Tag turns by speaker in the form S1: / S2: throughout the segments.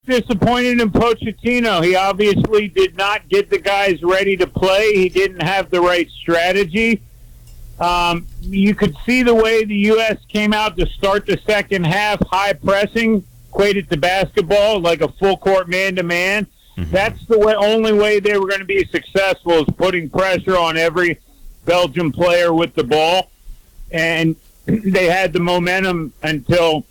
S1: disappointed in Pochettino. He obviously did not get the guys ready to play. He didn't have the right strategy. You could see the way the U.S. came out to start the second half, high pressing, equated to basketball, like a full court man-to-man. Mm-hmm. That's the only way they were going to be successful, is putting pressure on every Belgian player with the ball. And they had the momentum until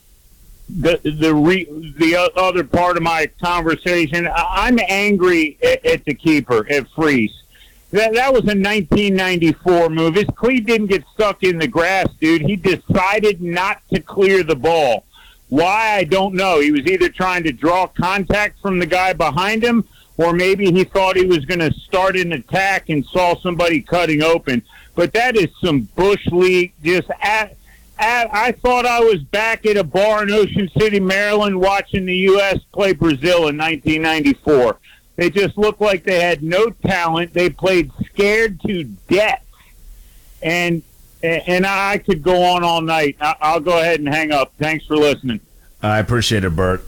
S1: the other part of my conversation. I'm angry at the keeper, at Freese. That was a 1994 move. His cleat didn't get stuck in the grass, dude. He decided not to clear the ball. Why, I don't know. He was either trying to draw contact from the guy behind him, or maybe he thought he was going to start an attack and saw somebody cutting open. But that is some Bush League. I thought I was back at a bar in Ocean City, Maryland, watching the U.S. play Brazil in 1994. They just looked like they had no talent. They played scared to death. And I could go on all night. I'll go ahead and hang up. Thanks for listening.
S2: I appreciate it, Bert.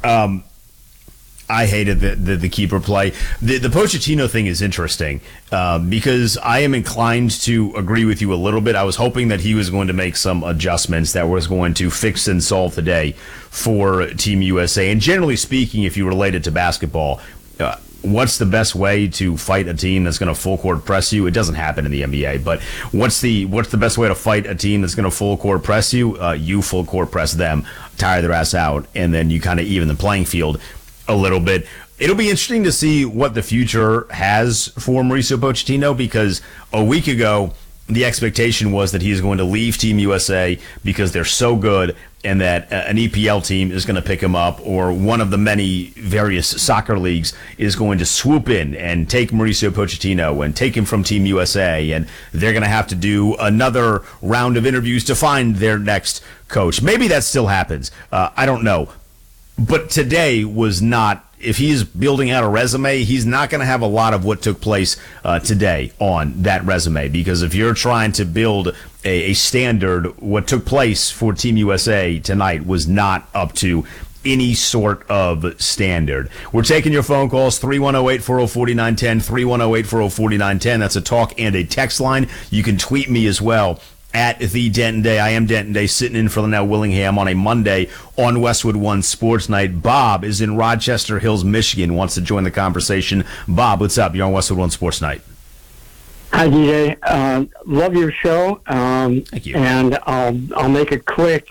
S2: I hated the keeper play. The Pochettino thing is interesting because I am inclined to agree with you a little bit. I was hoping that he was going to make some adjustments that was going to fix and solve the day for Team USA. And generally speaking, if you relate it to basketball, what's the best way to fight a team that's going to full court press you? It doesn't happen in the NBA, but what's the best way to fight a team that's going to full court press you? You full court press them, tire their ass out, and then you kind of even the playing field a little bit. It'll be interesting to see what the future has for Mauricio Pochettino, because a week ago the expectation was that he is going to leave Team USA because they're so good, and that an EPL team is going to pick him up, or one of the many various soccer leagues is going to swoop in and take Mauricio Pochettino and take him from Team USA, and they're going to have to do another round of interviews to find their next coach. Maybe that still happens. I don't know. But today was not, if he's building out a resume, he's not going to have a lot of what took place today on that resume. Because if you're trying to build a standard, what took place for Team USA tonight was not up to any sort of standard. We're taking your phone calls, 310-840-4910, 310-840-4910. That's a talk and a text line. You can tweet me as well at the Denton Day. I am Denton Day, sitting in for Linnell Willingham on a Monday on Westwood One Sports Night. Bob is in Rochester Hills, Michigan, wants to join the conversation. Bob, what's up? You're on Westwood One Sports Night.
S3: Hi, DJ. Love your show.
S2: Thank you.
S3: And I'll make it quick.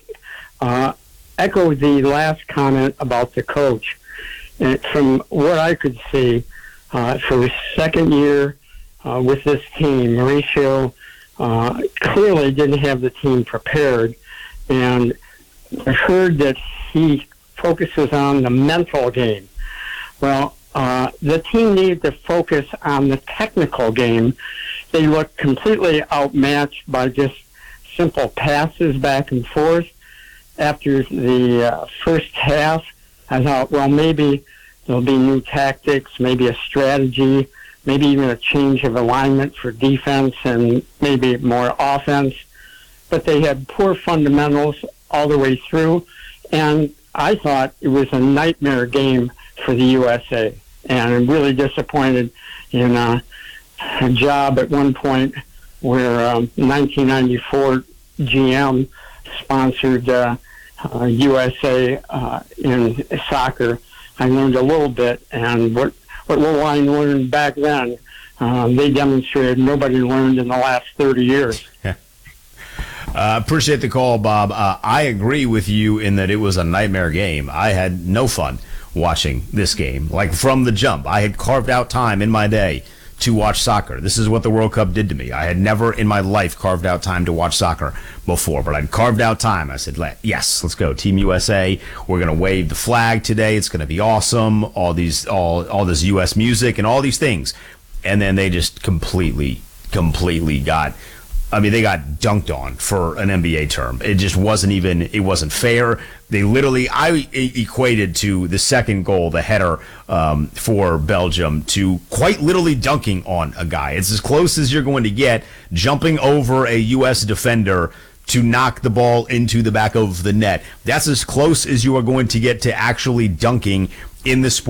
S3: Echo the last comment about the coach. And from what I could see, for his second year with this team, Mauricio clearly didn't have the team prepared, and I heard that he focuses on the mental game. Well, the team needed to focus on the technical game. They looked completely outmatched by just simple passes back and forth. After the first half, I thought, well, maybe there'll be new tactics, maybe a strategy, maybe even a change of alignment for defense and maybe more offense. But they had poor fundamentals all the way through, and I thought it was a nightmare game for the USA. And I'm really disappointed in a job at one point where 1994 GM sponsored USA in soccer. I learned a little bit, and what little I learned back then, they demonstrated nobody learned in the last 30 years.
S2: Appreciate the call, Bob. I agree with you in that it was a nightmare game. I had no fun watching this game. Like, from the jump, I had carved out time in my day to watch soccer. This is what the World Cup did to me. I had never in my life carved out time to watch soccer before, but I'd carved out time. I said, yes, let's go. Team USA, we're going to wave the flag today. It's going to be awesome. All this U.S. music and all these things. And then they just completely got, they got dunked on, for an NBA term. It just it wasn't fair. They literally, I equated to the second goal, the header for Belgium, to quite literally dunking on a guy. It's as close as you're going to get, jumping over a U.S. defender to knock the ball into the back of the net. That's as close as you are going to get to actually dunking in the sport.